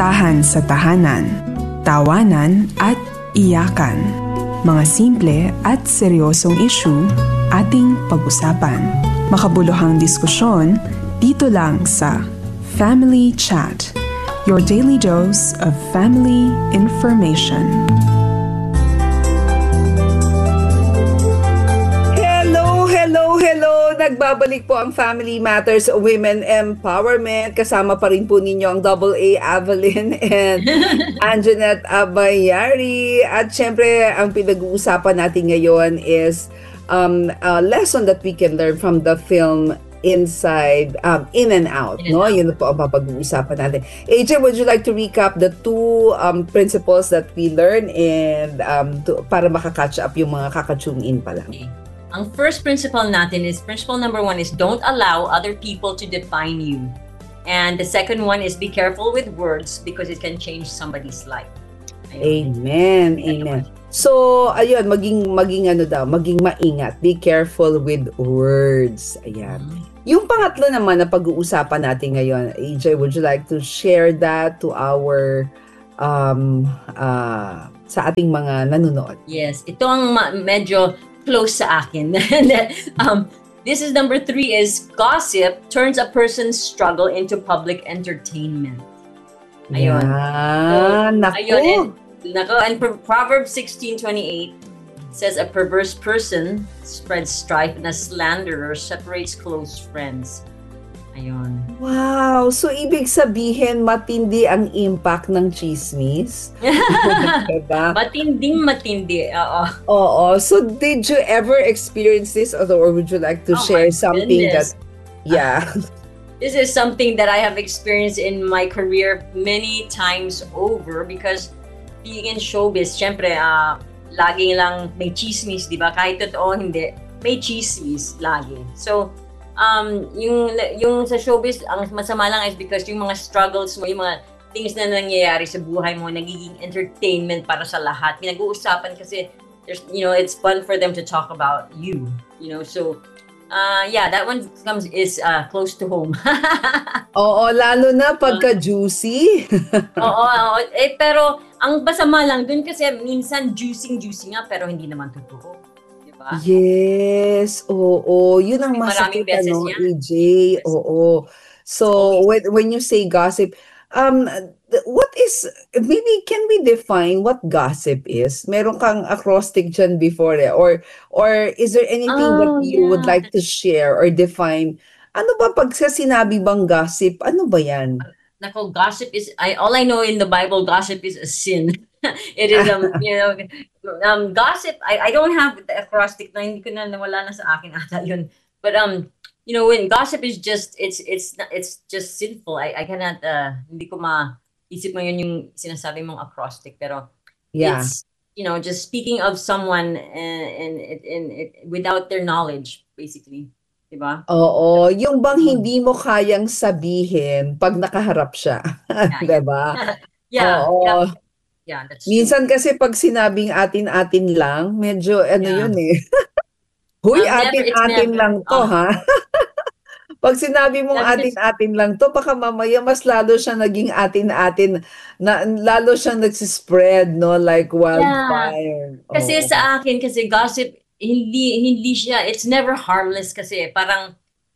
Kwentuhan sa tahanan, tawanan at iyakan. Mga simple at seryosong issue ating pag-usapan. Makabuluhang diskusyon dito lang sa Family Chat, your daily dose of family information. Hello! Nagbabalik po ang Family Matters Women Empowerment. Kasama pa rin po ninyo ang AA Avalin and Anjanette Abayari. At syempre, ang pinag-uusapan natin ngayon is a lesson that we can learn from the film Inside, In and Out. Yun po ang papag-uusapan natin. AJ, would you like to recap the two principles that we learn and para makakatch up yung mga kakatune in pa lang? Okay. Ang first principle natin is, principle number 1 is don't allow other people to define you. And the second one is be careful with words because it can change somebody's life. Ayun. Amen. So, ayun, maging maingat. Be careful with words. Ayan. Yung pangatlo naman na pag-uusapan natin ngayon, AJ, would you like to share that to our sa ating mga nanonood? Yes, ito ang medyo close sa akin. This is number 3 is gossip turns a person's struggle into public entertainment. Ayun. Naku. And Proverbs 16:28 says a perverse person spreads strife and a slanderer separates close friends. Ayun. Wow! So, ibig sabihin, matindi ang impact ng chismis? Diba? Matinding-matindi, oo. Oo. So, did you ever experience this? Or would you like to share something goodness. This is something that I have experienced in my career many times over because being in showbiz, syempre, laging lang may chismis, di ba? Kahit totoo, hindi. May chismis lagi. So, yung sa showbiz, ang masama lang is because yung mga struggles mo, yung mga things na nangyayari sa buhay mo, nagiging entertainment para sa lahat. Pinag-uusapan kasi there's, it's fun for them to talk about you, so that one is close to home. Oo, lalo na pagka juicy. Oo, pero ang masama lang dun kasi minsan juicy nga pero hindi naman totoo. Yes, oo. Yun ang masakit, AJ. Oo. So, when you say gossip, what is, maybe can we define what gossip is? Meron kang acrostic dyan before or is there anything that you would like to share or define? Ano ba pag sa sinabi bang gossip, ano ba yan? Nako, gossip is, all I know in the Bible, gossip is a sin. It is, gossip, I don't have the acrostic na, hindi ko na nawala na sa akin ata yun. But, when gossip is just, it's just sinful. I cannot, hindi ko maisip mo yun yung sinasabi mong acrostic. Pero, it's, just speaking of someone and without their knowledge, basically. Diba? Oo, yung bang hindi mo kayang sabihin pag nakaharap siya. Diba? Oo. Yeah, that's minsan true. Kasi pag sinabing atin-atin lang, medyo yun eh. Huy, atin-atin lang to, ha? Pag sinabi mong atin-atin lang to, baka mamaya mas lalo siyang naging atin-atin, lalo siyang nagsispread, no? Like wildfire. Yeah. Kasi sa akin, kasi gossip, hindi siya, it's never harmless kasi parang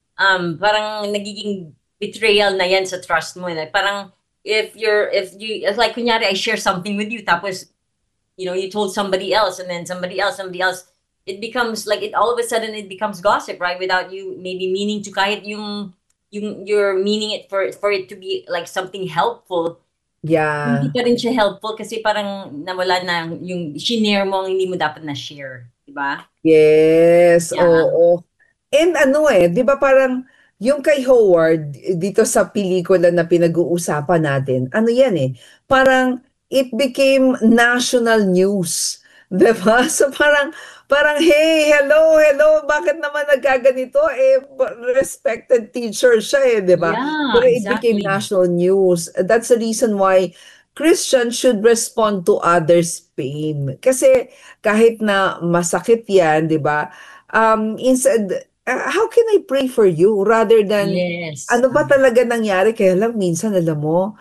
nagiging betrayal na yan sa trust mo. Like, parang, if like kunyari I share something with you tapos you told somebody else and then somebody else, it becomes like all of a sudden it becomes gossip, right? Without you maybe meaning to, kahit you're meaning it for it to be like something helpful. Yeah. Hindi pa rin siya helpful kasi parang nawala na yung shinare mo ang hindi mo dapat na share, diba? Yes, oo. And di ba parang yung kay Howard, dito sa pelikula na pinag-uusapan natin, parang it became national news. Diba? So parang, hey, hello, bakit naman nagkaganito? Respected teacher siya diba? Yeah, pero it became national news. That's the reason why Christians should respond to others' pain. Kasi kahit na masakit yan, diba? Instead, how can I pray for you rather than ano ba talaga nangyari? Kaya lang minsan alam mo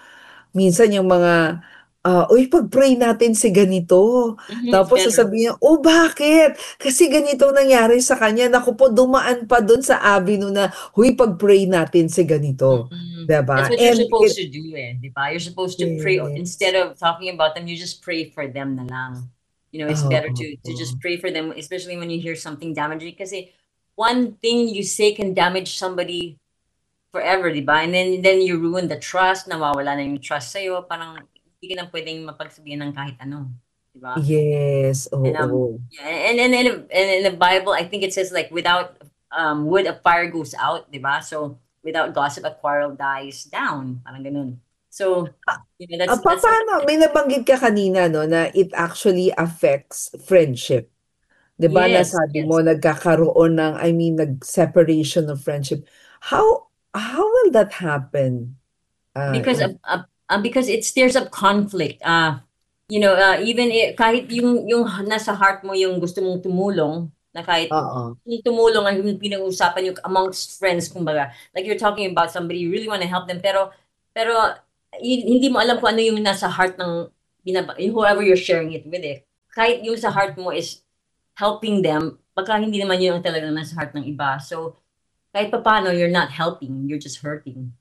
minsan yung mga, uy, pag-pray natin si ganito. It's Tapos better. sasabihin niya, oh, bakit? Kasi ganito nangyari sa kanya. Naku po, dumaan pa dun sa avenue na, huy, pag-pray natin si ganito. That's Diba? what you're And supposed to do, di ba? You're supposed to pray yes. instead of talking about them. You just pray for them na lang. It's Oo, better to oo. just pray for them, especially when you hear something damaging. Kasi one thing you say can damage somebody forever, di ba? And then you ruin the trust, nawawala na yung trust sa'yo. Parang hindi ka na pwedeng mapagsabihan ng kahit ano, di ba? Yes, And oo. yeah, and in the Bible, I think it says like without wood, a fire goes out, di ba? So without gossip, a quarrel dies down. Parang ganun. So that's Paano? May nabanggit ka kanina, no, na it actually affects friendship. 'Di ba yes, nasabi yes. mo nagkakaroon ng, I mean, nag-separation of friendship. How will that happen? Because because it stirs up conflict. Even kahit yung nasa heart mo yung gusto mong tumulong, na kahit Oo. yung tumulong ang yung pinag-uusapan yung amongst friends, kumbaga. Like you're talking about somebody, you really want to help them, pero hindi mo alam kung ano yung nasa heart ng yung whoever you're sharing it with, eh. Kahit yung sa heart mo is helping them, baka hindi naman yun ang talagang nasa heart ng iba. So, kahit paano, you're not helping, you're just hurting.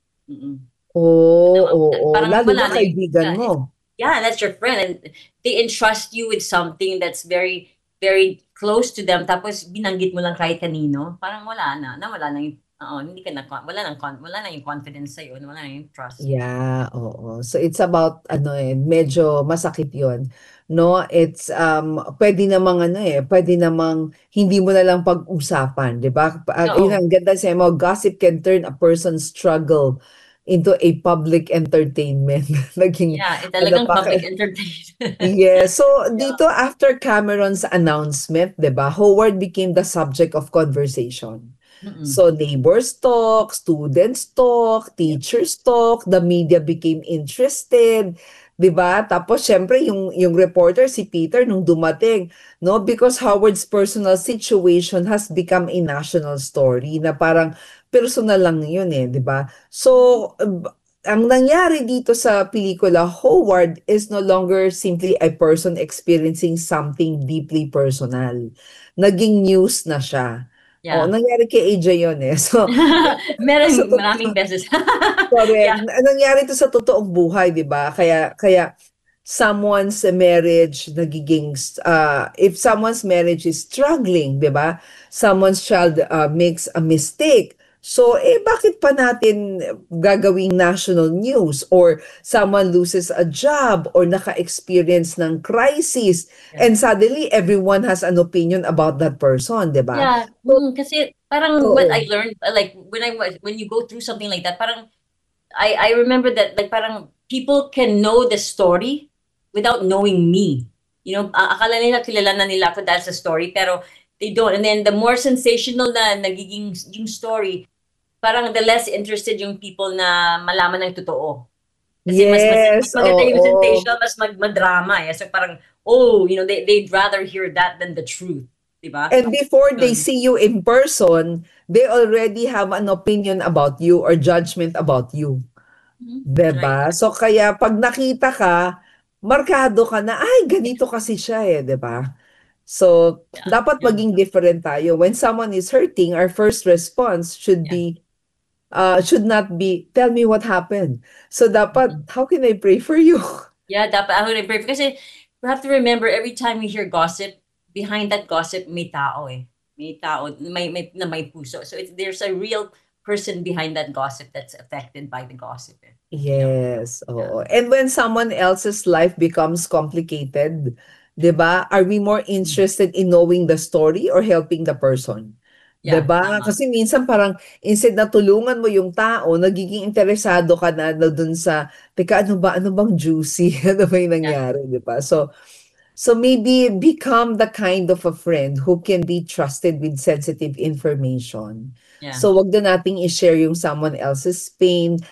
Oo. Parang Lalo na wala na yung, kaibigan mo. yeah, that's your friend, and they entrust you with something that's very, very close to them, tapos binanggit mo lang kahit kanino, parang nawala na yung, hindi ka na, wala na yung confidence sa'yo, wala na yung trust. Yeah, oo. So it's about medyo masakit 'yon. No, it's pwede namang pwede namang hindi mo na lang pag-usapan, 'di ba? Yun Oo. ang ganda sa mo, gossip can turn a person's struggle into a public entertainment. Naging Yeah, ano talagang pa public entertainment. yes. So Yeah. dito after Cameron's announcement, 'di ba? Howard became the subject of conversation. Mm-mm. So neighbors talk, students talk, Yep. teachers talk, the media became interested, 'di ba? Tapos syempre yung reporter si Peter nung dumating, no? Because Howard's personal situation has become a national story na parang personal lang 'yun, 'di ba? So ang nangyari dito sa pelikula, Howard is no longer simply a person experiencing something deeply personal. Naging news na siya. Oo, Yeah. nangyari kay AJ yun eh. So, sa Maraming beses. correct. Yeah. Nangyari to sa totoong buhay, di ba? Kaya someone's marriage nagiging, if someone's marriage is struggling, di ba? Someone's child makes a mistake. So, bakit pa natin gagawing national news? Or someone loses a job or naka-experience ng crisis Yeah. and suddenly everyone has an opinion about that person, di ba? Yeah. Kasi parang what I Oo. learned, like when you go through something like that, parang I remember that like parang people can know the story without knowing me. Akala nila kilala na nila ako dahil sa story, pero they don't. And then the more sensational na nagiging yung story, parang the less interested yung people na malaman ng totoo. Kasi mas Yes, maganda yung oo. sensational, mas madrama. So parang, they'd rather hear that than the truth. Diba? And before they Yun. see you in person, they already have an opinion about you or judgment about you. That's right. 'Di ba? So kaya pag nakita ka, markado ka na, ay ganito kasi siya 'di ba? So dapat Yeah. maging different tayo. When someone is hurting, our first response Yeah. should not be, tell me what happened. So dapat, how can I pray for you? Yeah, dapat ako rin brave. Kasi we have to remember, every time we hear gossip, behind that gossip, may tao eh. May tao, may puso. So there's a real person behind that gossip that's affected by the gossip. Yes, Yeah. oo. And when someone else's life becomes complicated, 'di ba? Are we more interested in knowing the story or helping the person? 'Di Yeah, ba? tama. Kasi minsan parang instead na tulungan mo yung tao, nagiging interesado ka na dun sa, teka, ano ba? Ano bang juicy? Ano ba yung Yeah. nangyari, 'di ba? So maybe become the kind of a friend who can be trusted with sensitive information. Yeah. So wag na nating i-share yung someone else's pain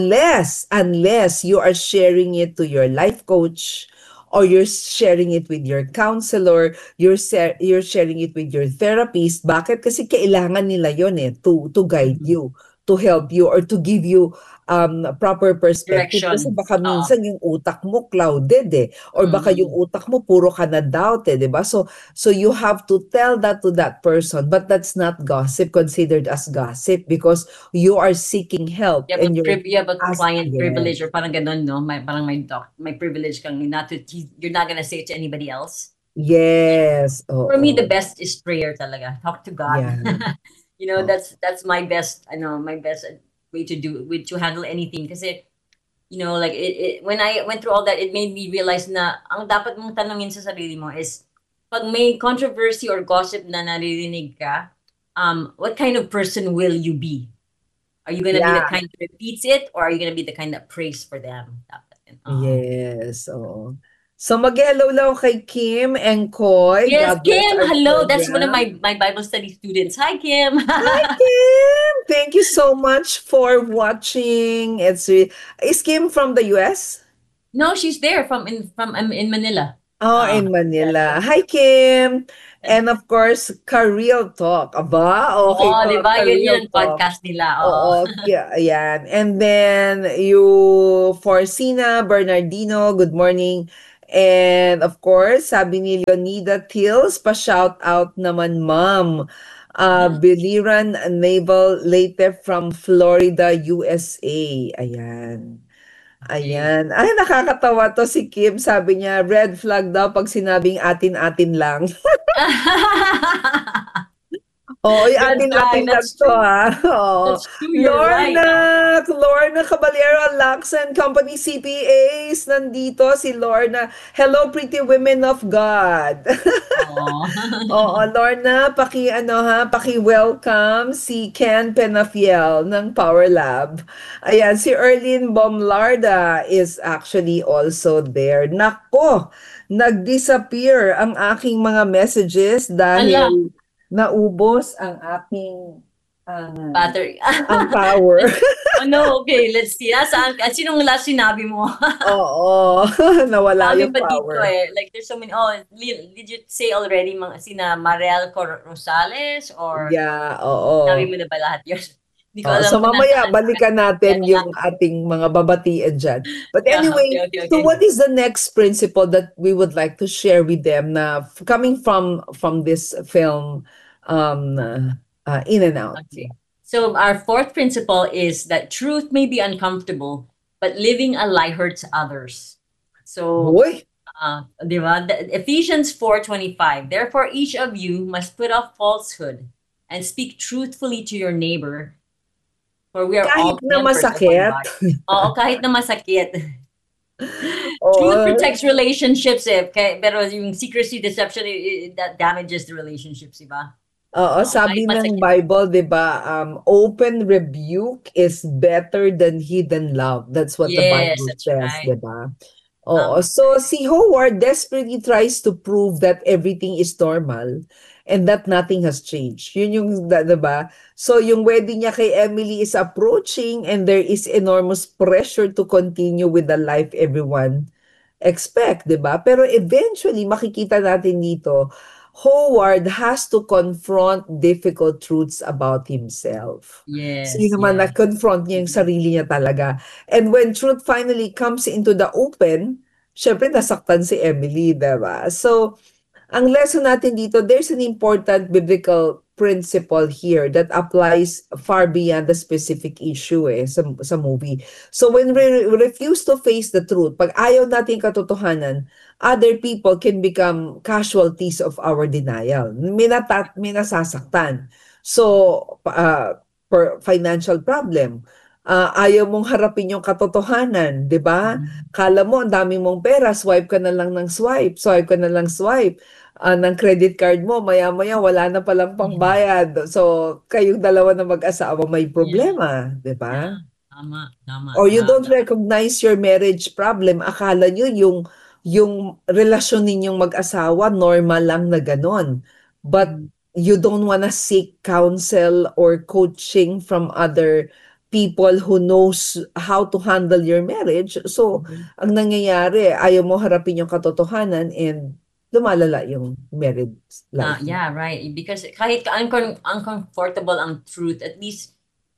unless you are sharing it to your life coach or you're sharing it with your counselor, you're sharing it with your therapist. Bakit? Kasi kailangan nila yon to guide you, to help you or to give you proper perspective. Kasi Direction. baka minsan yung utak mo clouded or baka yung utak mo puro ka na doubt di ba? So you have to tell that to that person, but that's not gossip, considered as gossip because you are seeking help and you're you have a client yes. privilege or parang ganun, no? Parang may privilege kang you're not gonna say it to anybody else. Yes. For me, the best is prayer talaga. Talk to God. Yeah. That's my best, my best way to handle anything. Kasi, like when I went through all that, it made me realize na ang dapat mong tanungin sa sarili mo is, pag may controversy or gossip na naririnig ka, what kind of person will you be? Are you gonna be the kind that repeats it, or are you gonna be the kind that prays for them? Yes, oo. So mag-hello lang kay Kim and Koy. Yes, God bless Kim, our hello. program. That's one of my Bible study students. Hi, Kim. Hi, Kim. Thank you so much for watching. Is Kim from the US? No, she's there in Manila. Oh, in Manila. Hi, Kim. And of course, Ka-Real Talk. Aba, okay po. Di ba? Yun Ka-Real ang podcast nila. Oo, yan. And then, for Sina Bernardino, good morning. And of course, sabi ni Leonida Tills, pa-shout out naman, ma'am. Biliran Naval Leyte from Florida, USA. Ayan. Ayan. Ay, nakakatawa to si Kim. Sabi niya, red flag daw pag sinabing atin-atin lang. Oo, yung atin-atin lang to, ha? Oo. That's true, you're right. Lorna Caballero, Lacson Company CPAs. Nandito si Lorna. Hello, pretty women of God. Oo, Lorna, paki-welcome si Ken Penafiel ng Power Lab. Ayan, si Erlyn Bomlarda is actually also there. Nako, nag-disappear ang aking mga messages dahil naubos ang aking battery. Ang power. No, okay, let's see. Sinong last sinabi mo? Oo, nawala yung power. Dito, like there's so many. Did you say already sina Mariel Rosales or? Yeah, oo. Sabi mo na ba lahat yun? So mamaya balikan natin yung ating mga babatian dyan. But anyway, okay. So what is the next principle that we would like to share with them na coming from this film In and Out? Okay. So our fourth principle is that truth may be uncomfortable, but living a lie hurts others. So, Ephesians 4:25. Therefore, each of you must put off falsehood and speak truthfully to your neighbor. For we are all members of one body. Kahit na masakit. Truth protects relationships, pero yung secrecy, deception, that damages the relationships, diba? Oo, sabi ng Bible, diba, open rebuke is better than hidden love. That's what the Bible says, right. Diba? Oo, so si Howard desperately tries to prove that everything is normal and that nothing has changed. Yun yung, diba? So yung wedding niya kay Emily is approaching and there is enormous pressure to continue with the life everyone expect, diba? Pero eventually, makikita natin dito, Howard has to confront difficult truths about himself. Yes. So yun naman, na-confront niya yung sarili niya talaga. And when truth finally comes into the open, syempre nasaktan si Emily, diba? So, ang lesson natin dito, there's an important biblical principle here that applies far beyond the specific issue sa movie. So when we refuse to face the truth, pag ayaw natin katotohanan, other people can become casualties of our denial. May nasasaktan. So, for financial problem, ayaw mong harapin yung katotohanan, di ba? Kala mo, ang dami mong pera, swipe ka na lang ng swipe ka na lang swipe. Ng credit card mo, maya-maya wala na palang pangbayad. So, kayong dalawa na mag-asawa may problema, di ba? Tama. Or you don't recognize your marriage problem. Akala nyo yung relasyon ninyong mag-asawa, normal lang na ganon. But you don't wanna seek counsel or coaching from other people who knows how to handle your marriage. So, ang nangyayari, ayaw mo harapin yung katotohanan and lumalala yung marriage life. Yeah, right. Because kahit uncomfortable ang truth, at least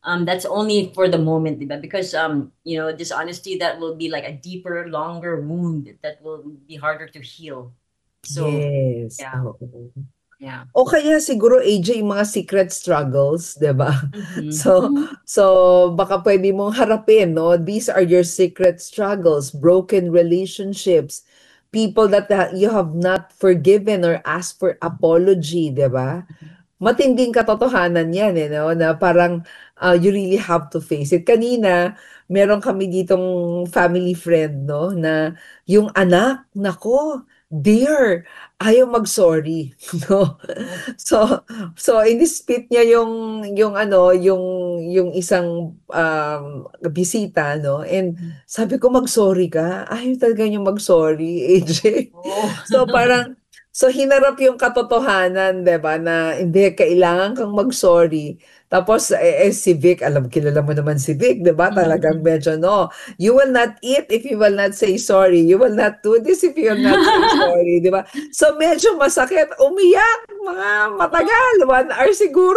that's only for the moment, diba? Because dishonesty, that will be like a deeper, longer wound that will be harder to heal. So Yes. yeah, Oo. yeah. O kaya siguro, AJ, yung mga secret struggles, 'di ba? Mhm. So baka pwede mong harapin, no? These are your secret struggles, broken relationships, people that you have not forgiven or asked for apology, 'di ba? Matinding katotohanan yan, no? Na parang you really have to face it. Kanina, meron kami ditong family friend, no? Na yung anak, nako, dear, ayaw mag-sorry, no? Oh. So, so inispit niya yung isang bisita, no? And sabi ko, mag-sorry ka? Ayaw talaga niya mag-sorry, AJ. Oh. So parang, so hinarap yung katotohanan, 'di ba, na hindi kailangan kang mag-sorry. Tapos si Vic, kilala mo naman si Vic, 'di ba? Talagang medyo no. You will not eat if you will not say sorry. You will not do this if you will not say sorry, 'di ba? So medyo masakit, umiyak mga matagal, 1 hour siguro.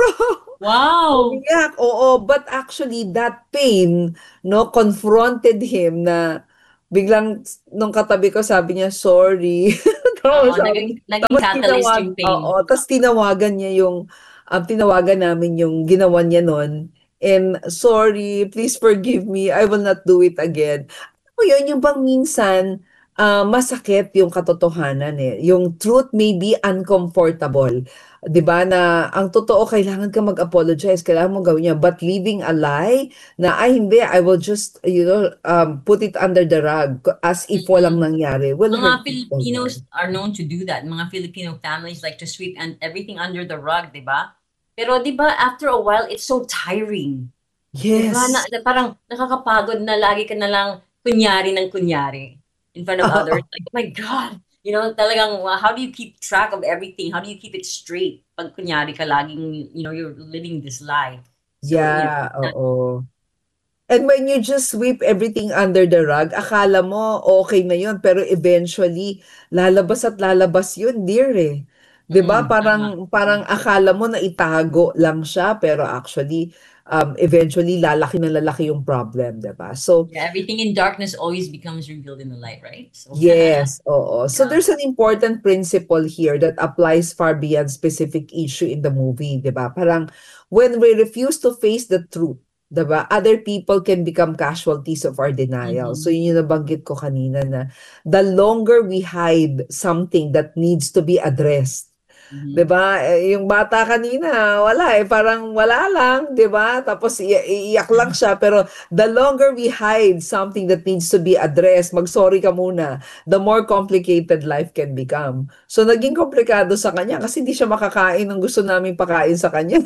Wow. Umiyak, oo, but actually that pain, no, confronted him na biglang nung katabi ko sabi niya, sorry. Oo, Tapos naging catalyst yung pain. tapos tinawagan niya tinawagan namin yung ginawa niya nun. And sorry, please forgive me. I will not do it again. Alam mo yun, yung bang minsan, masakit yung katotohanan eh. Yung truth may be uncomfortable. 'Di ba na ang totoo kailangan ka mag-apologize, kailangan mo gawin yan. But living a lie na ay hindi, I will just put it under the rug as if walang nangyari will hurt Mga people more. Filipinos are known to do that. Mga Filipino families like to sweep and everything under the rug, di ba? Pero di ba, after a while, it's so tiring. Di ba? Yes. Parang nakakapagod na lagi ka na lang kunyari ng kunyari in front of others. Like, oh my God! Talagang, how do you keep track of everything? How do you keep it straight? Pag kunyari ka laging, you're living this lie. So, Yeah, oo. And when you just sweep everything under the rug, akala mo okay na yun, pero eventually lalabas at lalabas yun, dear eh. 'Di ba? tama. Parang akala mo na itago lang siya, pero actually eventually lalaki na lalaki yung problem, 'di ba? So Yeah, everything in darkness always becomes revealed in the light, right? So, yes, oo. So yeah. there's an important principle here that applies far beyond specific issue in the movie, 'di ba? Parang when we refuse to face the truth, 'di ba? Other people can become casualties of our denial. So yun yung nabanggit ko kanina na the longer we hide something that needs to be addressed, 'di ba? Yung bata kanina, wala parang wala lang, 'di ba? Tapos iiyak lang siya, pero the longer we hide something that needs to be addressed, mag-sorry ka muna, the more complicated life can become. So naging komplikado sa kanya kasi hindi siya makakain ng gusto naming pakain sa kanya.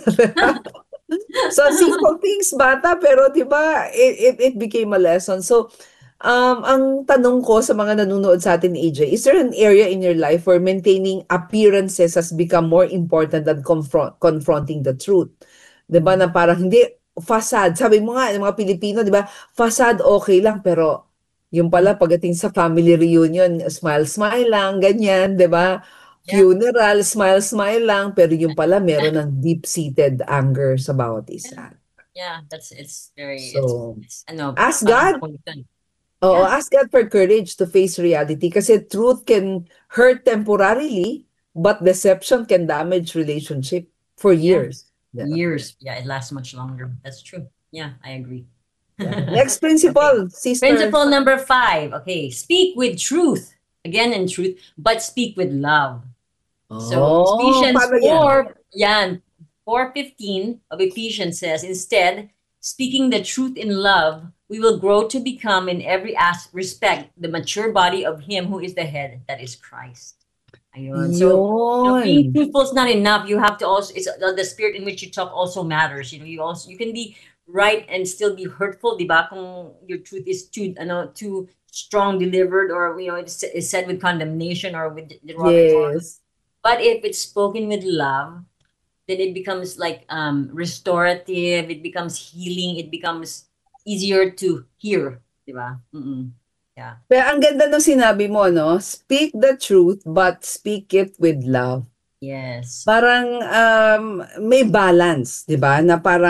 So simple things bata, pero 'di ba, it became a lesson. So ang tanong ko sa mga nanonood sa atin, AJ, is there an area in your life where maintaining appearances has become more important than confronting the truth? 'Di ba na parang hindi facade. Sabi mo nga, yung mga Pilipino, 'di ba? Facade okay lang, pero yung pala pagdating sa family reunion, smile smile lang, ganyan, 'di ba? Yeah. Funeral, smile smile lang, pero yung pala meron ng deep-seated anger sa bawat isa. Yeah, it's very, So, it's ano, ask parang God. nakulitan. Oo, Yeah. ask God for courage to face reality kasi truth can hurt temporarily, but deception can damage relationship for Yeah. years. Yeah. Years. Yeah, it lasts much longer. That's true. Yeah, I agree. Yeah. Next principle, sister. Principle number 5. Okay, speak with truth. Again, in truth, but speak with love. So Ephesians paano yan? 4:15 of Ephesians says, instead, speaking the truth in love, we will grow to become in every respect the mature body of Him who is the head, that is Christ. Ayun. So being Yun. truthful is not enough. You have to also, it's the spirit in which you talk also matters. You can be right and still be hurtful, di ba? Kung your truth is too strong delivered, or it's said with condemnation or with derogatory. Yes. But if it's spoken with love, then it becomes like restorative, it becomes healing, it becomes easier to hear, di ba? Yeah. Pero ang ganda nung sinabi mo, no? Speak the truth, but speak it with love. Yes. Parang may balance, 'di ba? Na parang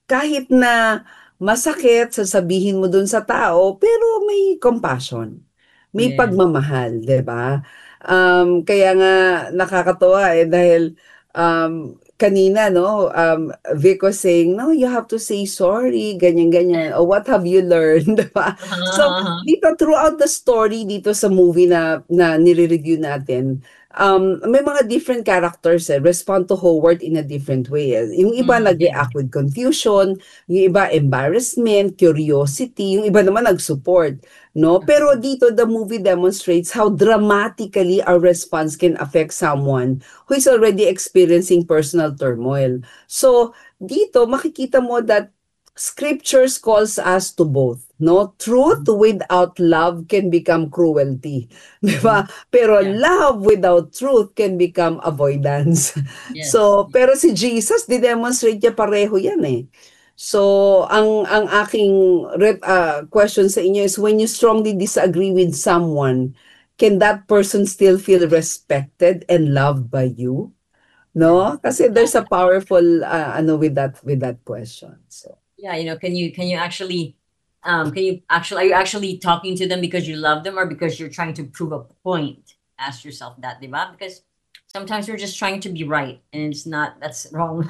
kahit na masakit, sasabihin mo dun sa tao, pero may compassion, may Yeah. pagmamahal, 'di ba? Kaya nga nakakatuwa dahil kanina no, Vic was saying, no, you have to say sorry, ganyan-ganyan. O what have you learned, 'di ba? So, dito throughout the story dito sa movie na nire-review natin, may mga different characters respond to Howard in a different way. Yung iba nag-react with confusion, yung iba embarrassment, curiosity, yung iba naman nag-support, no? Pero dito the movie demonstrates how dramatically our response can affect someone who is already experiencing personal turmoil. So, dito makikita mo that scriptures calls us to both, no? Truth without love can become cruelty, di ba? Pero love without truth can become avoidance. Yes. So, pero si Jesus, di-demonstrate niya pareho yan eh. So, ang aking question sa inyo is, when you strongly disagree with someone, can that person still feel respected and loved by you? No? Kasi there's a powerful with that question. So, yeah, can you actually are you actually talking to them because you love them or because you're trying to prove a point? Ask yourself that, diba? Because sometimes we're just trying to be right, and that's wrong.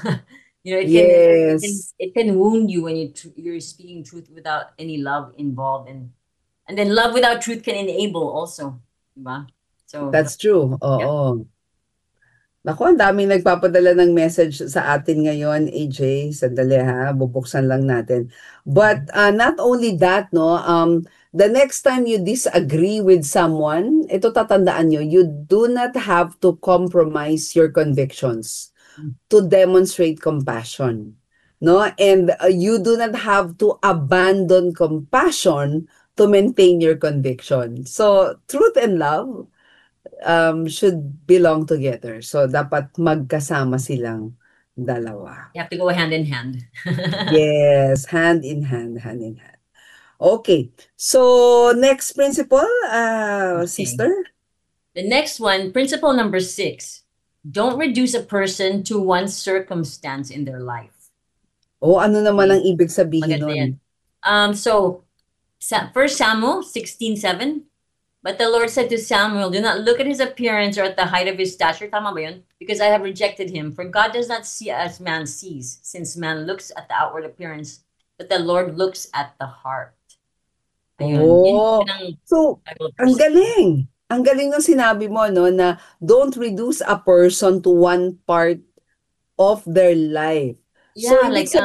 It can wound you when you're speaking truth without any love involved, and then love without truth can enable also, diba? So that's true. Oo. Naku, ang daming nagpapadala ng message sa atin ngayon, AJ. Sandali ha, bubuksan lang natin. But not only that, no, the next time you disagree with someone, ito tatandaan nyo, you do not have to compromise your convictions to demonstrate compassion. No? And you do not have to abandon compassion to maintain your conviction. So, truth and love should belong together. So, dapat magkasama silang dalawa. You have to go hand in hand. Yes, hand in hand, hand in hand. Okay. So, next principle, sister? The next one, principle number 6. Don't reduce a person to one circumstance in their life. Oh, ano naman ang ibig sabihin nun? So, 1 Samuel 16:7. But the Lord said to Samuel, do not look at his appearance or at the height of his stature, tama ba yun? Because I have rejected him. For God does not see as man sees, since man looks at the outward appearance, but the Lord looks at the heart. Ayun. Oh, so, ang galing. Ang galing ng sinabi mo, no, na don't reduce a person to one part of their life. Yeah, so, like,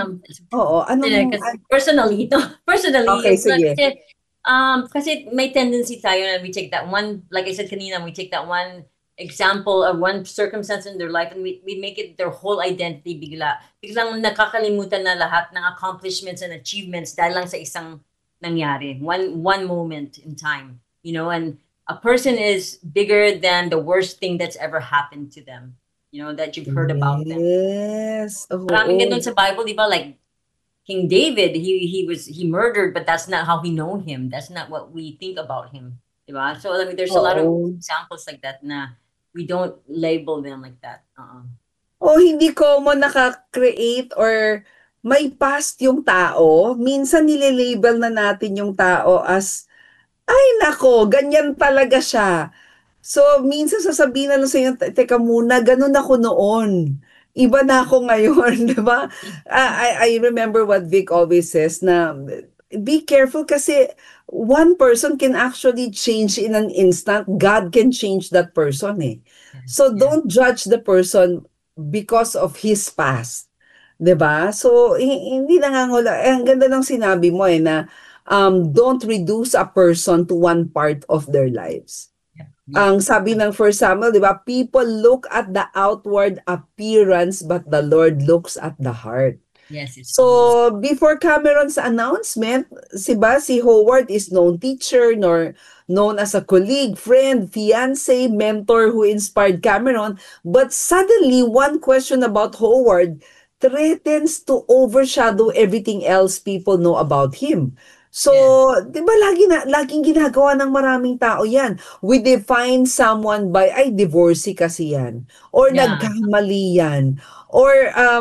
personally, okay, sige. Kasi may tendency tayo na we take that one, like I said kanina, we take that one example of one circumstance in their life and we make it their whole identity biglang nakakalimutan na lahat ng accomplishments and achievements dahil lang sa isang nangyari, one moment in time, and a person is bigger than the worst thing that's ever happened to them, that you've heard about them. Yes. Maraming ganun sa Bible, di ba? Like King David, he murdered, but that's not how we know him. That's not what we think about him. Diba? So I mean, there's a lot of examples like that na we don't label them like that. Hindi ko mo naka-create or may past yung tao. Minsan nililabel na natin yung tao as, ay nako, ganyan talaga siya. So minsan sasabihin na lang sa'yo, teka muna, ganun ako noon. Iba na ako ngayon, di ba? I remember what Vic always says na be careful kasi one person can actually change in an instant. God can change that person eh. So don't judge the person because of his past. Di ba? So hindi nangangula. Ang ganda ng sinabi mo na don't reduce a person to one part of their lives. Ang sabi ng 1 Samuel, di ba? People look at the outward appearance, but the Lord looks at the heart. Yes. So, before Cameron's announcement, si Howard is known teacher, nor known as a colleague, friend, fiancé, mentor who inspired Cameron. But suddenly, one question about Howard threatens to overshadow everything else people know about him. So, 'di ba laging ginagawa ng maraming tao 'yan. We define someone by, "Ay, divorcey kasi 'yan," or Yeah. "Nagkamali 'yan," or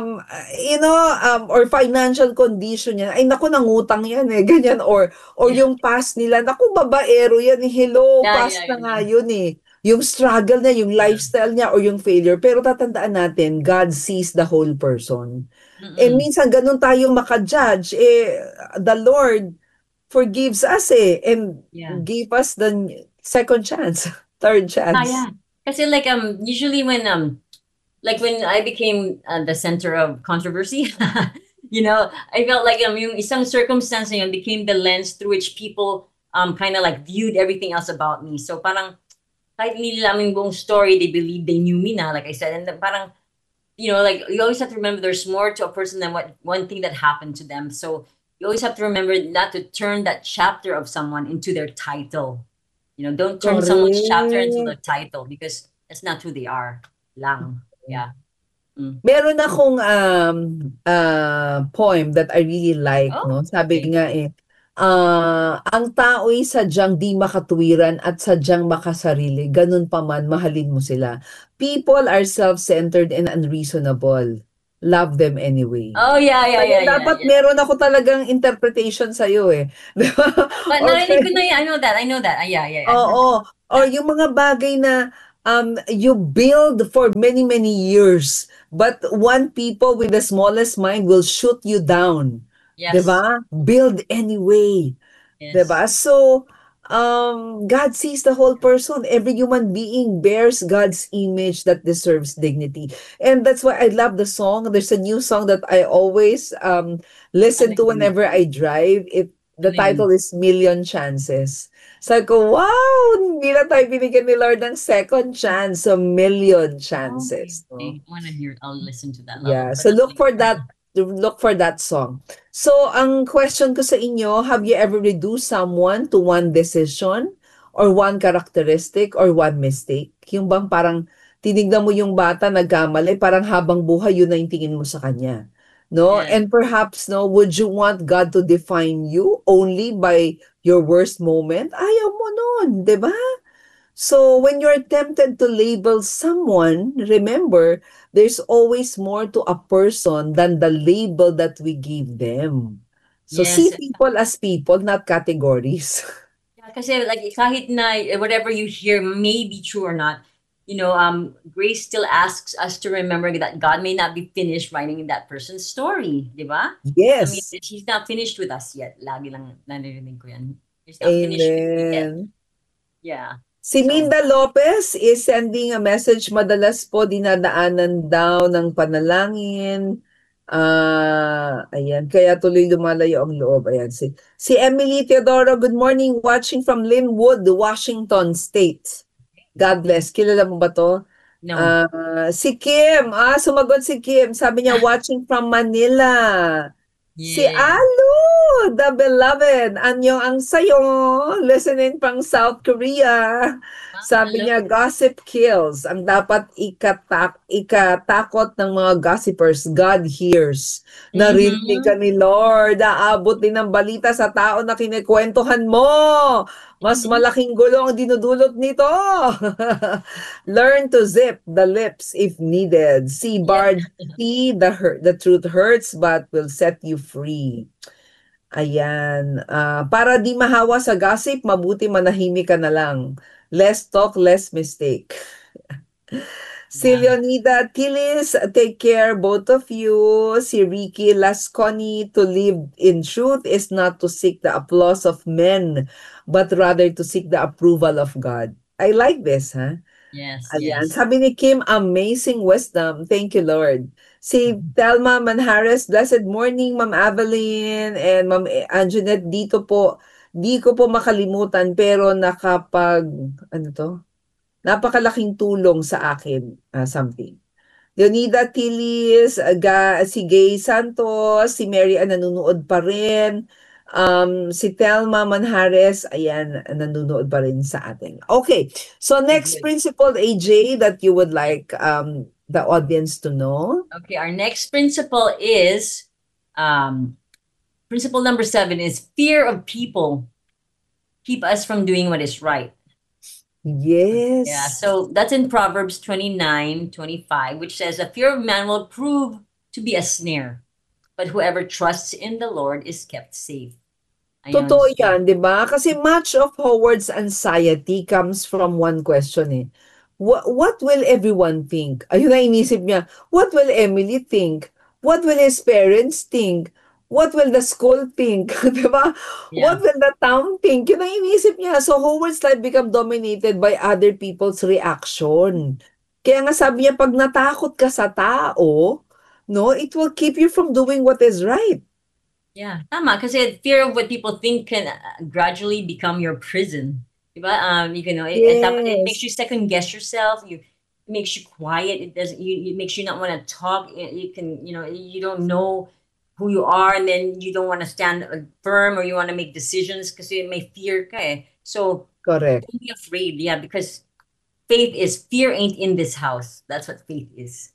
or financial condition 'yan, "Ay naku, nangutang 'yan, eh," ganyan, or Yeah. yung past nila, "Naku, babaero 'yan, eh." Hello, Yeah, past yeah, na nga yeah. 'yun, eh. Yung struggle niya, yung Yeah. lifestyle niya, or yung failure. Pero tatandaan natin, God sees the whole person. Mm-mm. Minsan gano'n tayo maka-judge, the Lord forgives us, and Yeah. give us the second chance, third chance. Yeah. Kasi like usually when I became the center of controversy, I felt like yung isang circumstance na yun became the lens through which people kind of like viewed everything else about me. So parang kahit hindi nila alam yung buong story, they believe they knew me na, like I said, and then parang like you always have to remember there's more to a person than what one thing that happened to them. So you always have to remember not to turn that chapter of someone into their title. Don't turn someone's chapter into the Correct. title because that's not who they are. Lang. Yeah. Mm. Meron akong poem that I really like, Oh, no? Sabi okay. nga ang tao'y sadyang di makatuwiran at sadyang makasarili, ganun pa man mahalin mo sila. People are self-centered and unreasonable. Love them anyway. Oh, yeah, yeah, Kaya yeah, yeah, dapat yeah. meron ako talagang interpretation sa'yo, eh. Di ba? But Or narinig ko na yan. I know that. I know that. Yeah, yeah. I've heard oo. Or yung mga bagay na you build for many, many years, but one people with the smallest mind will shoot you down. Yes. 'Di ba? Build anyway. 'Di Yes. ba? So, God sees the whole person. Every human being bears God's image that deserves dignity. And that's why I love the song. There's a new song that I always listen Ano to yun? whenever I drive. The Ano yun? title is Million Chances. Sabi ko, wow! Hindi na tayo binigyan ni Lord ng second chance, a million Okay. chances. No? I wanna hear it. I'll listen to that. Yeah. Put So it on look for that song. So ang question ko sa inyo, have you ever reduced someone to one decision or one characteristic or one mistake? Yung bang parang tinignan mo yung bata nagkamali, parang habang buhay yun na yung tingin mo sa kanya. No? Yes. And perhaps, no, would you want God to define you only by your worst moment? Ayaw mo nun, 'di ba? So when you're tempted to label someone, remember, there's always more to a person than the label that we give them. So Yes. see people as people, not categories. Yeah, kasi like kahit na whatever you hear may be true or not, Grace still asks us to remember that God may not be finished writing that person's story, di ba? I mean, Yes. He's not finished with us yet. Lagi lang naririnig ko yan. He's not finished with me yet. Amen. Yeah. Si So, Minda Lopez is sending a message, madalas po dinadaanan daw ng panalangin. Ayan, kaya tuloy lumalayo ang loob. Ayan, si Emily Teodoro, good morning, watching from Linwood, Washington State. God bless. Kilala mo ba to? no. Si Kim, sumagot si Kim. Sabi niya, watching from Manila. Si Yeah. Alu, the beloved. Anyong ang sayo, listening from South Korea. Sabi Hello. niya, gossip kills. Ang dapat ikatakot ng mga gossipers, God hears. Narinig ka ni Lord. Aabot din ng balita sa tao na kinikwentuhan mo. Mas malaking gulo ang dinudulot nito. Learn to zip the lips if needed. See, Bard, see the truth hurts but will set you free. Ayan. Para di mahawa sa gossip, mabuti manahimik ka na lang. Less talk, less mistake. Si Leonida Tilis, take care both of you. Si Ricky Lasconi, to live in truth is not to seek the applause of men, but rather to seek the approval of God. I like this, ha? Yes, Ayan. yes. Sabi ni Kim, amazing wisdom. Thank you, Lord. Si Telma Manhares, blessed morning, Ma'am Evelyn and Ma'am Anjanette, dito po, di ko po makalimutan, pero napakalaking tulong sa akin, something. Leonida Tilis, si Gay Santos, si Mary Ann nanonood pa rin. Si Telma Manhares, ayan, nanonood pa rin sa atin. Okay, so next principle, AJ, that you would like the audience to know. Okay, our next principle is principle number 7 is fear of people keep us from doing what is right. Yes. Yeah, so that's in Proverbs 29:25, which says, "A fear of man will prove to be a snare, but whoever trusts in the Lord is kept safe." Ayun. Totoo yan, di ba? Kasi much of Howard's anxiety comes from one question eh. What will everyone think? Ayun na inisip niya, what will Emily think? What will his parents think? What will the school think? Di ba? Yeah. What will the town think? Yun ang inisip niya. So Howard's life become dominated by other people's reaction. Kaya nga sabi niya, pag natakot ka sa tao, no, it will keep you from doing what is right. Yeah, tama. Kasi fear of what people think can gradually become your prison. Diba? It makes you second guess yourself. It makes you quiet. It makes you not want to talk. You don't know who you are, and then you don't want to stand firm, or you want to make decisions because you may fear ka eh. So correct. Don't be afraid, yeah, because faith is fear ain't in this house. That's what faith is.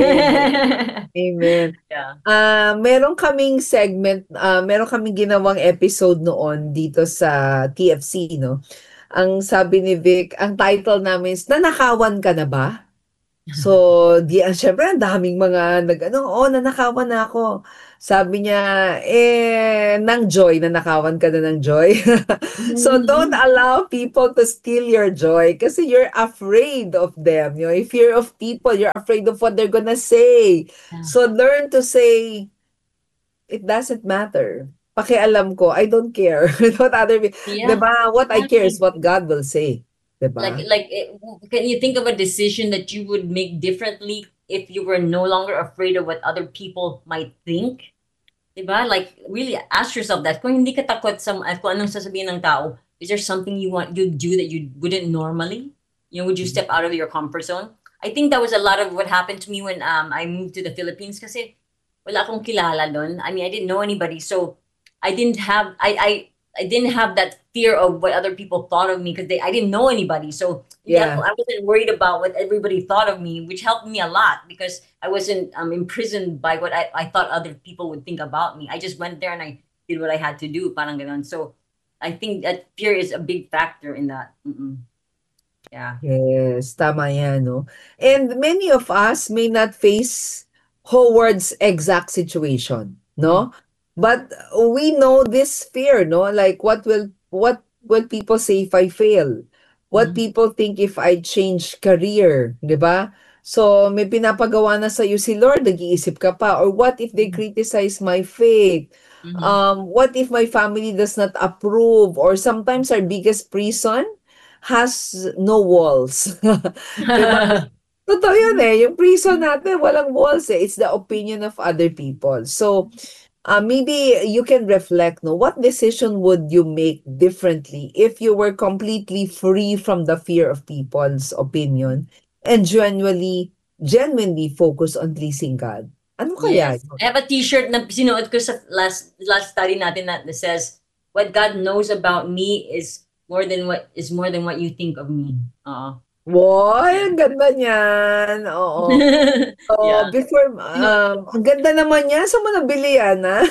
Amen. Yeah. Meron kaming segment, meron kaming ginawang episode noon dito sa TFC, no? Ang sabi ni Vic, ang title namin is, nanakawan ka na ba? So, syempre, ang daming mga nanakawan na ako. Sabi niya, ng joy, nanakawan ka na ng joy. So, don't allow people to steal your joy kasi you're afraid of them. You know, if fear of people, you're afraid of what they're gonna say. Yeah. So, learn to say, it doesn't matter. Pakialam ko, I don't care. What other people, Yeah. diba? What I care is what God will say. Diba? Can you think of a decision that you would make differently if you were no longer afraid of what other people might think? Diba? Like, really ask yourself that. Kung hindi ka takot sa kung anong sasabihin ng tao, is there something you'd do that you wouldn't normally? Would you step out of your comfort zone? I think that was a lot of what happened to me when I moved to the Philippines kasi wala akong kilala doon. I mean, I didn't know anybody, so I didn't have that fear of what other people thought of me because I didn't know anybody. So Yeah. I wasn't worried about what everybody thought of me, which helped me a lot because I wasn't imprisoned by what I thought other people would think about me. I just went there and I did what I had to do, parang ganon. So I think that fear is a big factor in that. Yeah. Yes, tama yan, no? And many of us may not face Howard's exact situation, no? But we know this fear, no? Like, what will people say if I fail? What people think if I change career, di ba? So, may pinapagawa na sa iyo si Lord, nag-iisip ka pa. Or what if they criticize my faith? What if my family does not approve? Or sometimes our biggest prison has no walls. Diba? Totoo yun eh. Yung prison natin, walang walls eh. It's the opinion of other people. So, maybe you can reflect, no? What decision would you make differently if you were completely free from the fear of people's opinion and genuinely focus on pleasing God? Ano kaya? Yes. I have a t-shirt na sinuot ko sa last study natin that says, "What God knows about me is more than what you think of me." Wow, ang ganda niyan. Oo. So, Yeah. before, ang ganda naman niya. Saan mo nabili yan, ha?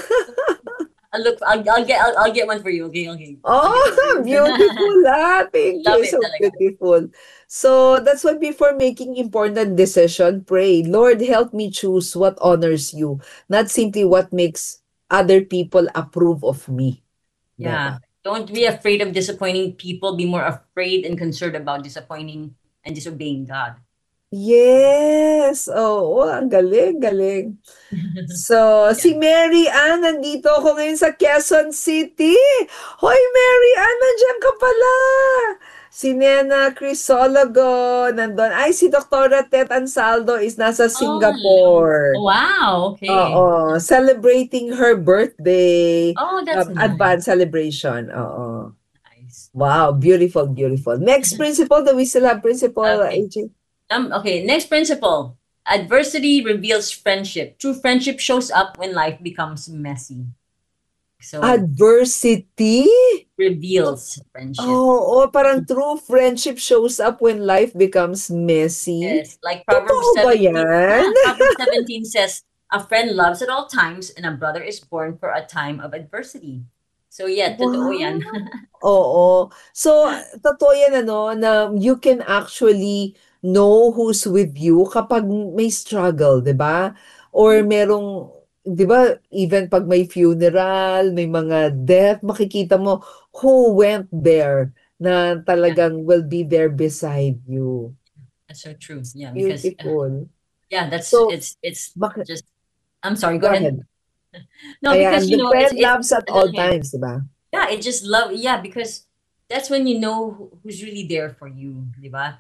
I'll get one for you. Okay. Oh, beautiful, ha? Thank Love you. it So talaga. beautiful. So, that's why before making important decision, pray, Lord, help me choose what honors you, not simply what makes other people approve of me. Yeah. Diba? Don't be afraid of disappointing people. Be more afraid and concerned about disappointing and disobeying God. Yes. Oo, ang galing. So, si Mary Ann, nandito ako ngayon sa Quezon City. Hoy, Mary Ann, nandiyan ka pala. Si Nena Crisologo, nandun. Ay, si Dr. Tet Ansaldo is nasa Singapore. Oh, wow. Okay. Oo, celebrating her birthday. Oh, that's nice. Advance celebration. Oo. Nice. Wow, beautiful. Next principle, do we still have principle, Okay. AJ? Okay, next principle. Adversity reveals friendship. True friendship shows up when life becomes messy. So, Adversity? reveals friendship. Oh, parang true friendship shows up when life becomes messy. Yes, like Proverbs Totoo ba 17. yan? Proverbs 17 says, a friend loves at all times and a brother is born for a time of adversity. So yeah, totoo Wow! yan. Oo. So, totoo yan ano, na you can actually know who's with you kapag may struggle, 'di ba? Or merong 'di ba, even pag may funeral, may mga death, makikita mo who went there na Yeah, talagang will be there beside you. that's so true. It's Yeah, because beautiful. yeah, that's So, it's baki just I'm sorry, go go ahead. ahead. No, because Ayan, you the know, friend it's loves at ano all lang eh. times, 'di ba? Yeah, it just love, yeah, because that's when you know who's really there for you, di ba?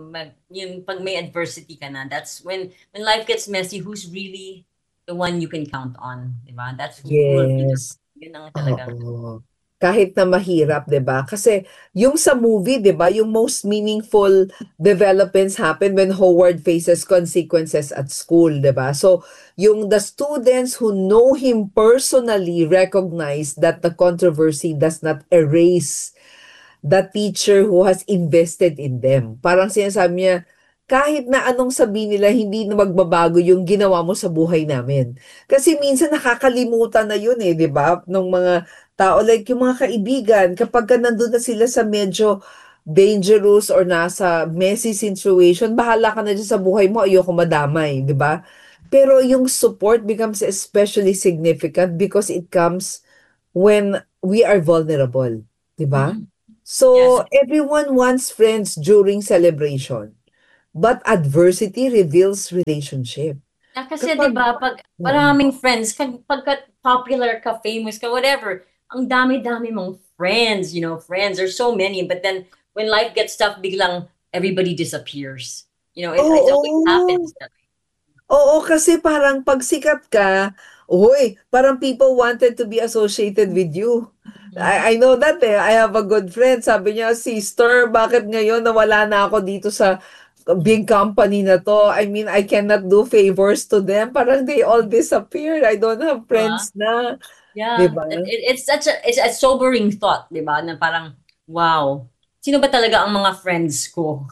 Pag may adversity ka na, that's when life gets messy, who's really the one you can count on, di ba? That's who will be there for Yes. you. Yun ang talagang, Oo. Kahit na mahirap, 'di ba? Kasi yung sa movie, 'di ba, yung most meaningful developments happen when Howard faces consequences at school, 'di ba? So, yung the students who know him personally recognize that the controversy does not erase the teacher who has invested in them. Parang sinasabi niya, kahit na anong sabihin nila, hindi na magbabago yung ginawa mo sa buhay namin. Kasi minsan nakakalimutan na yun eh, di ba? Nung mga tao, like yung mga kaibigan, kapag ka nandun na sila sa medyo dangerous or nasa messy situation, bahala ka na dyan sa buhay mo, ayoko madamay, di ba? Pero yung support becomes especially significant because it comes when we are vulnerable, di ba? mm, yes. So, everyone wants friends during celebration, but adversity reveals relationship. Kasi di Kapag, ba, pag mm, maraming friends, pagka popular ka, famous ka, whatever, ang dami-dami mong friends, you know, friends, there's so many, but then when life gets tough, biglang everybody disappears. You know, it always oo, happens that way. oo, kasi parang pag sikat ka, uy, parang people wanted to be associated with you. I know that eh. I have a good friend. Sabi niya, sister, bakit ngayon nawala na ako dito sa big company na to? I mean, I cannot do favors to them. Parang they all disappeared. I don't have Diba? friends na. Di Yeah, ba? it's a sobering thought, 'di ba? Na parang wow, sino ba talaga ang mga friends ko?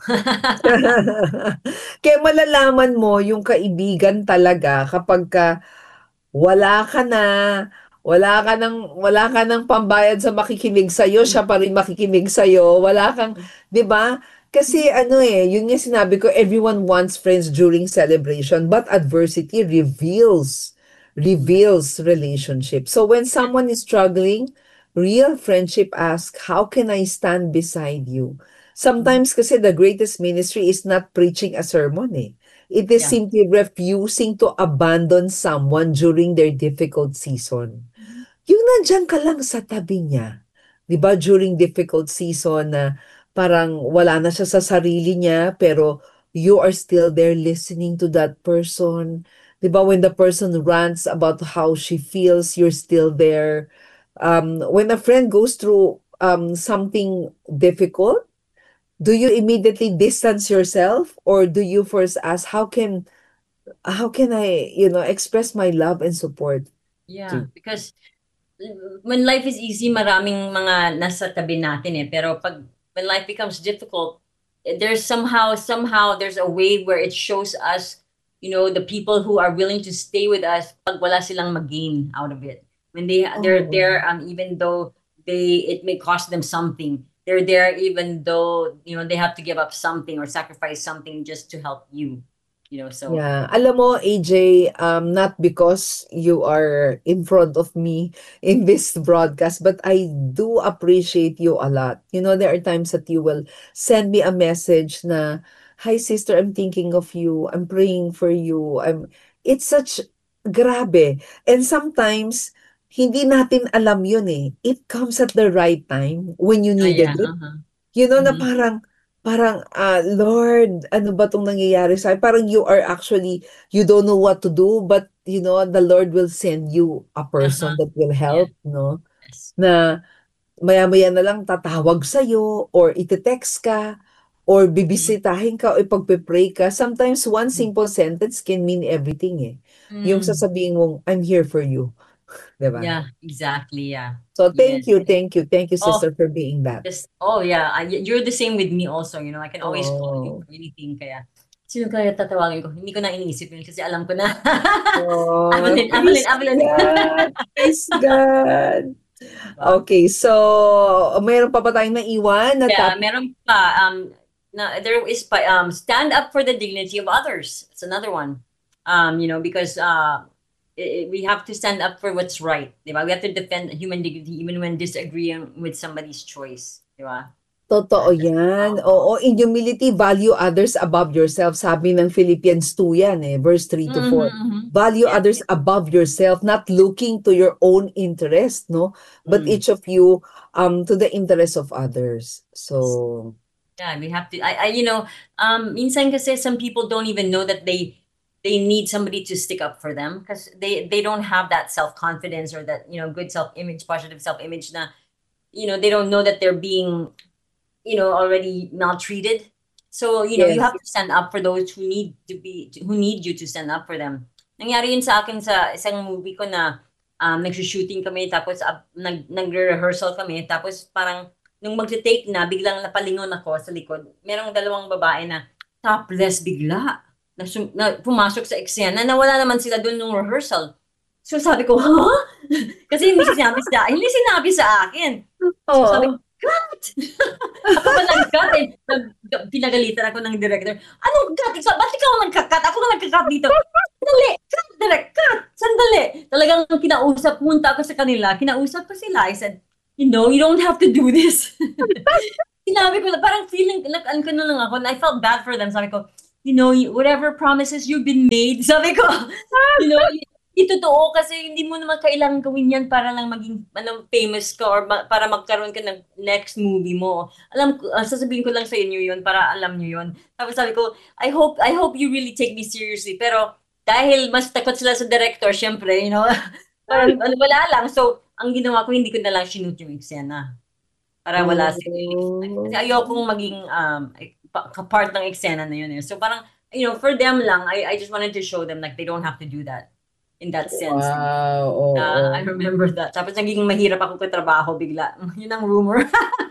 Kaya malalaman mo yung kaibigan talaga kapag ka wala ka na, wala ka ng pambayad sa makikinig sa'yo, siya pa rin makikinig sa'yo, wala kang 'di ba? Kasi ano, eh, yun nga sinabi ko, everyone wants friends during celebration, but adversity reveals relationship. So when someone is struggling, real friendship asks, "How can I stand beside you?" Sometimes kasi the greatest ministry is not preaching a sermon, eh. It is Yeah. simply refusing to abandon someone during their difficult season. Yung nandiyan ka lang sa tabi niya, 'di ba, during difficult season na parang wala na siya sa sarili niya, pero you are still there listening to that person. 'Di ba, when the person rants about how she feels, you're still there. When a friend goes through something difficult, do you immediately distance yourself or do you first ask, how can I, express my love and support Yeah, to because when life is easy, maraming mga nasa tabi natin eh. Pero pag when life becomes difficult, there's somehow there's a way where it shows us, you know, the people who are willing to stay with us pag wala silang mag-gain out of it. When they're Oh, there, even though it may cost them something. They're there even though, you know, they have to give up something or sacrifice something just to help you. You know, so yeah. Alam mo, AJ, not because you are in front of me in this broadcast, but I do appreciate you a lot. There are times that you will send me a message na, "Hi sister, I'm thinking of you. I'm praying for you." It's such grabe. And sometimes hindi natin alam yun eh. It comes at the right time when you yeah, needed it. Na hmm parang, Lord, ano ba 'tong nangyayari sa'kin? Parang you don't know what to do, but, the Lord will send you a uh-huh, person that will yeah, help, 'no? yes, Na maya-maya na lang tatawag sa'yo or ite-text ka or bibisitahin ka o ipagpe-pray ka. Sometimes one simple sentence can mean everything, eh. Yung mm. sasabihin mong, "I'm here for you." 'Di ba? Yeah, exactly. Yeah. So, thank Yes. you, thank you, thank you, Oh, sister, for being that. just oh yeah. You're the same with me also. You know, I can always call you Oh. for anything. Kaya Sino kaya tatawagin ko? Hindi ko na iniisip yun kasi alam ko na. Oh, Evelyn, praise Evelyn, Evelyn. God. Praise God. Diba? Okay, so mayroon pa ba tayong naiwan na Yeah, topic? meron pa. There is pa, stand up for the dignity of others. It's another one. Because we have to stand up for what's right. Diba? We have to defend human dignity even when disagreeing with somebody's choice. Diba? Totoo yan. Oo, in humility, value others above yourself. Sabi ng Philippians 2 yan verse 3 to 4. Value Yeah. others above yourself, not looking to your own interest, no? But each of you to the interest of others. So, yeah, we have to. Minsan kasi some people don't even know that they need somebody to stick up for them because they don't have that self confidence or that good self image, positive self image. Na they don't know that they're being already maltreated. So, you yes. have to stand up for those who need you to stand up for them. Nangyari yun sa akin sa isang movie ko na nag-shooting kami tapos nagre-rehearsal kami tapos parang nung magte-take na biglang napalingon ako sa likod. Merong dalawang babae na topless bigla. Na pumasok sa eksena. Nawala naman sila doon nung rehearsal. So sabi ko, huh? Kasi hindi sinabi sa akin. So sabi ko, cut! Ako ba nag-cut eh? Pinagalitan ako ng director. Anong cut? Ba't ikaw nagka-cut? Ako na nagka-cut dito. Sandali! Cut! Direct! Cut! Sandali! Talagang punta ako sa kanila. Kinausap ko sila. I said, you don't have to do this. Sinabi ko, parang feeling, ano na lang ako, and I felt bad for them. Sabi ko, whatever promises you've been made, sabi ko, totoo kasi hindi mo naman kailangan gawin yan para lang maging famous ka or para magkaroon ka ng next movie mo. Alam ko, sasabihin ko lang sa inyo yun para alam nyo yun. Tapos sabi ko, I hope you really take me seriously. Pero dahil mas takot sila sa director, syempre, parang wala lang. So, ang ginawa ko, hindi ko na lang shoot yung eksena. Para wala sila. Kasi ayokong maging part ng eksena na yun. So parang, for them lang, I just wanted to show them like they don't have to do that. In that sense. Wow. I remember that. Tapos naging mahirap ako katrabaho bigla. Yun ang rumor.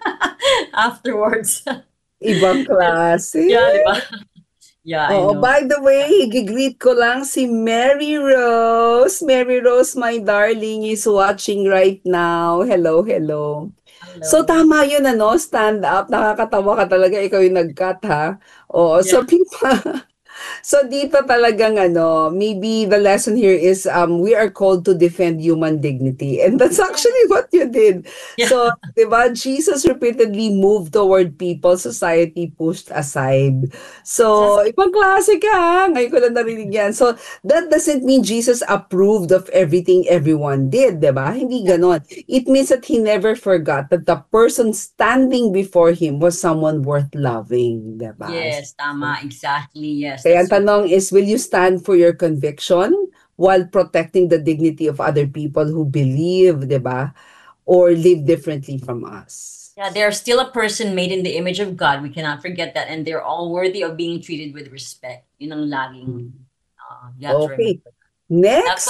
Afterwards. Ibang klase. Yeah, di ba? Yeah, I know. By the way, gigreet ko lang si Mary Rose. Mary Rose, my darling, is watching right now. Hello, hello. So tama yun, stand up. Nakakatawa ka talaga, ikaw yung nag-cut, ha? Oo, so people... So dito talagang maybe the lesson here is we are called to defend human dignity. And that's actually what you did. Yeah. So, diba, Jesus repeatedly moved toward people, society pushed aside. So, ibang klase ka, ha? Ngayon ko lang narinig yan. So, that doesn't mean Jesus approved of everything everyone did, diba? Hindi ganon. It means that he never forgot that the person standing before him was someone worth loving, diba? Yes, tama. Exactly, yes. Kaya ang tanong is, will you stand for your conviction while protecting the dignity of other people who believe, diba? Or live differently from us? Yeah, they're still a person made in the image of God. We cannot forget that. And they're all worthy of being treated with respect. Yun ang laging okay. Next,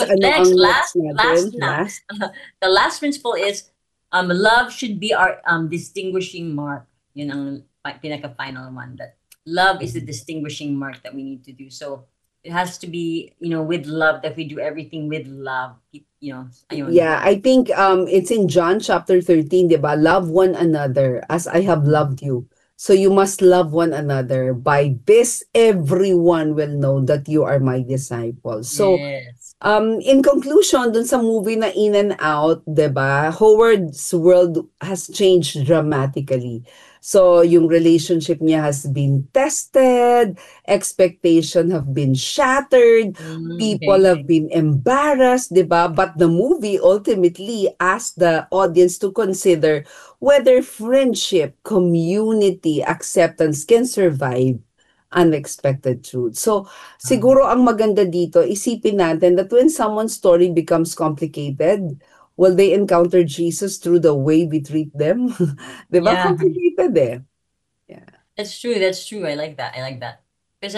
last. The last principle is love should be our distinguishing mark. Yun ang pinaka-final one. That love is the distinguishing mark that we need to do. So it has to be, with love, that we do everything with love. Ayun. Yeah, I think it's in John chapter 13, diba? Love one another as I have loved you. So you must love one another. By this, everyone will know that you are my disciples. So, yes. In conclusion, dun sa movie na In and Out, diba? Howard's world has changed dramatically. So, yung relationship niya has been tested, expectations have been shattered, people have been embarrassed, diba? But the movie ultimately asked the audience to consider whether friendship, community, acceptance can survive unexpected truth. So, siguro ang maganda dito, isipin natin that when someone's story becomes complicated, will they encounter Jesus through the way we treat them? Diba? Yeah. Complicated eh. Yeah. That's true. I like that. Because,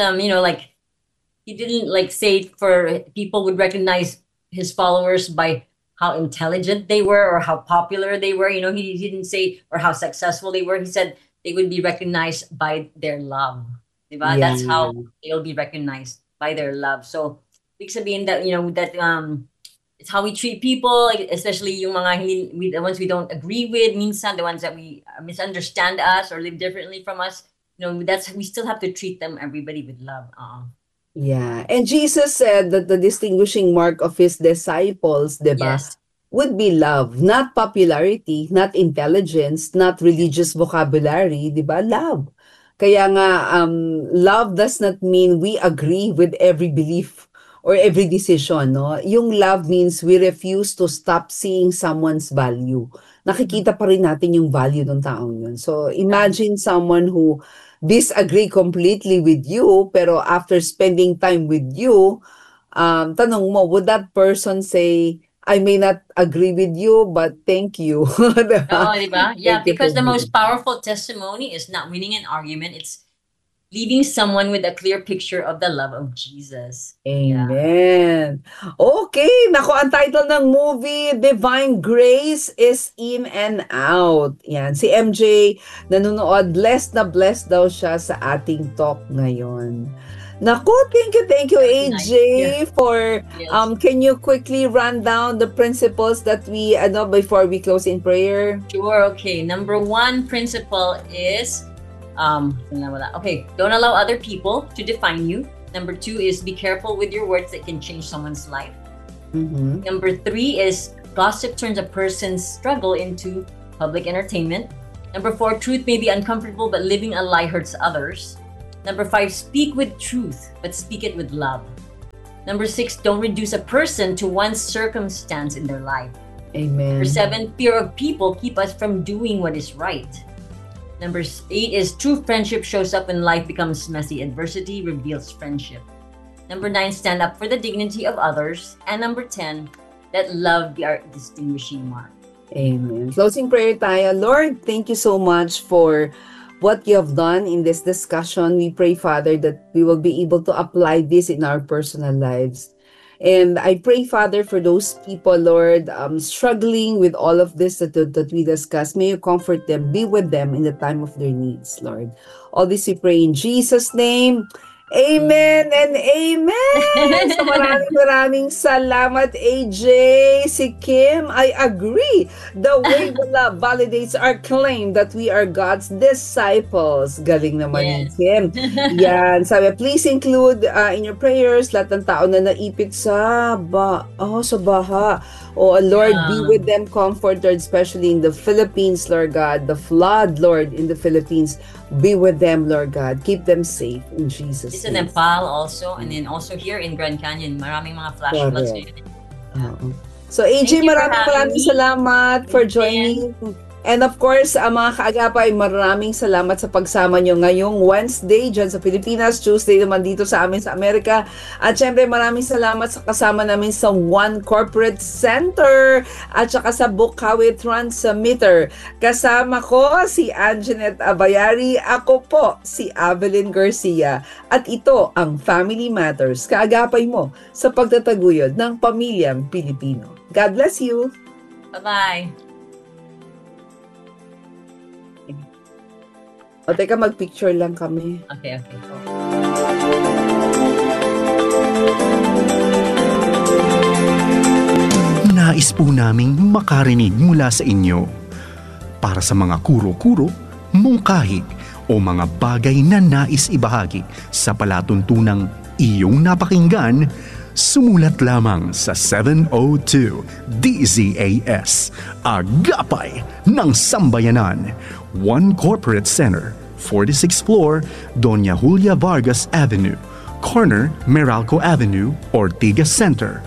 he didn't say for people would recognize his followers by how intelligent they were or how popular they were. He didn't say or how successful they were. He said they would be recognized by their love. Diba? Yeah. That's how they'll be recognized by their love. So, ibig sabihin that, that it's how we treat people, like, especially yung mga the ones we don't agree with, minsan, the ones that we misunderstand us or live differently from us, we still have to treat them, everybody, with love. Yeah. And Jesus said that the distinguishing mark of his disciples, diba, Yes. would be love, not popularity, not intelligence, not religious vocabulary, diba? Love. Kaya nga, love does not mean we agree with every belief or every decision, no? Yung love means we refuse to stop seeing someone's value. Nakikita pa rin natin yung value ng taong yun. So, imagine someone who disagree completely with you, pero after spending time with you, tanong mo, would that person say, I may not agree with you, but thank you. Diba? Oh, diba? Yeah, Thank you because for the being- most powerful testimony is not winning an argument, it's leaving someone with a clear picture of the love of Jesus. Yeah. Amen. Okay, nako, ang title ng movie, Divine Grace is In and Out. Yan, si MJ nanonood, blessed na blessed daw siya sa ating talk ngayon. Nako, thank you AJ Nice. for Yes. can you quickly run down the principles that we before we close in prayer? Sure, okay. Number 1 principle is, okay, don't allow other people to define you. Number 2 is be careful with your words that can change someone's life. Mhm. Number 3 is gossip turns a person's struggle into public entertainment. Number 4, truth may be uncomfortable, but living a lie hurts others. Number 5, speak with truth, but speak it with love. Number 6, don't reduce a person to one circumstance in their life. Amen. Number 7, fear of people keep us from doing what is right. Number 8 is true friendship shows up when life becomes messy. Adversity reveals friendship. Number 9, stand up for the dignity of others. And number 10, let love be our distinguishing mark. Amen. Closing prayer tayo. Lord, thank you so much for what you have done in this discussion. We pray, Father, that we will be able to apply this in our personal lives. And I pray, Father, for those people, Lord, struggling with all of this that we discussed. May you comfort them, be with them in the time of their needs, Lord. All this we pray in Jesus' name. Amen and amen! So maraming salamat, AJ. Si Kim, I agree. The way the love validates our claim that we are God's disciples. Galing naman ni Yes. Kim. Yan. Sabi, please include in your prayers lahat ng tao na naipit sa baha. Oh, Lord, be with them, comfort, Lord, especially in the Philippines, Lord God. The flood, Lord, in the Philippines. Be with them, Lord God. Keep them safe in Jesus' It's in name. Nepal also, and then also here in Grand Canyon, maraming mga flash floods ngayon. Oo. So AJ, Thank you for having maraming me. salamat for Thank you. joining. And of course, mga kaagapay, maraming salamat sa pagsama nyo ngayong Wednesday dyan sa Pilipinas, Tuesday naman dito sa amin sa Amerika. At syempre, maraming salamat sa kasama namin sa One Corporate Center at saka sa Bukawi Transmitter. Kasama ko si Anjanette Abayari, ako po si Avelyn Garcia. At ito ang Family Matters, kaagapay mo sa pagtataguyod ng pamilyang Pilipino. God bless you! Bye-bye! O teka, mag-picture lang kami. Okay. Nais po naming makarinig mula sa inyo. Para sa mga kuro-kuro, mungkahi o mga bagay na nais ibahagi sa palatuntunang iyong napakinggan, sumulat lamang sa 702 DZAS, Agapay ng Sambayanan, One Corporate Center, 46th floor, Doña Julia Vargas Avenue, corner Meralco Avenue, Ortigas Center,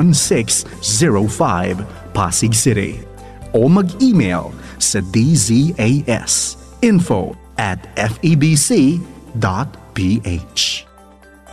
1605, Pasig City. O mag-email sa dzas info@febc.ph.